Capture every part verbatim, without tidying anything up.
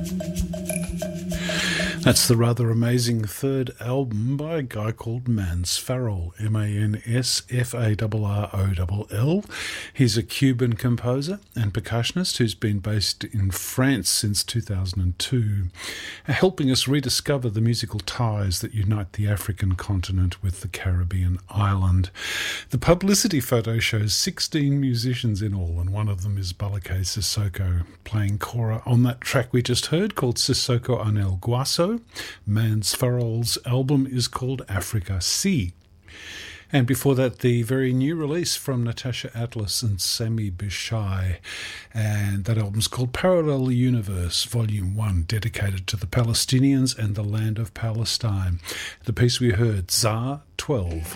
That's the rather amazing third album by a guy called Mans Farroll, M A N S F A R R O L L. He's a Cuban composer and percussionist who's been based in France since two thousand two, helping us rediscover the musical ties that unite the African continent with the Caribbean island. The publicity photo shows sixteen musicians in all, and one of them is Balake Sissoko playing kora on that track we just heard called Sissoko Anel Guaso. Mans Farroll's album is called Africa C. And before that, the very new release from Natasha Atlas and Sami Bishai. And that album's called Parallel Universe, Volume one, dedicated to the Palestinians and the land of Palestine. The piece we heard, Tsar twelve.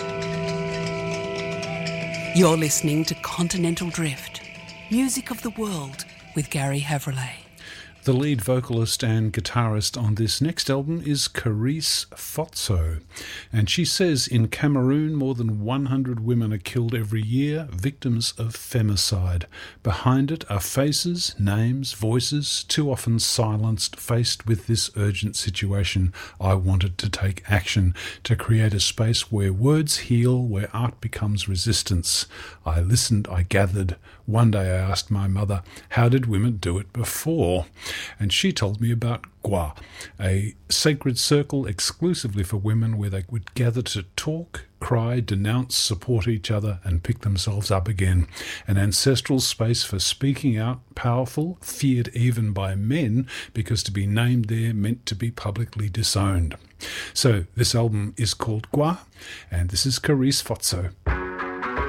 You're listening to Continental Drift, music of the world with Gary Havrillay. The lead vocalist and guitarist on this next album is Carice Fotso, and she says in Cameroon more than one hundred women are killed every year, victims of femicide. Behind it are faces, names, voices, too often silenced. Faced with this urgent situation, I wanted to take action, to create a space where words heal, where art becomes resistance. I listened, I gathered. One day I asked my mother, how did women do it before? And she told me about Gwa, a sacred circle exclusively for women where they would gather to talk, cry, denounce, support each other and pick themselves up again. An ancestral space for speaking out, powerful, feared even by men, because to be named there meant to be publicly disowned. So this album is called Gwa, and this is Carice Fotso.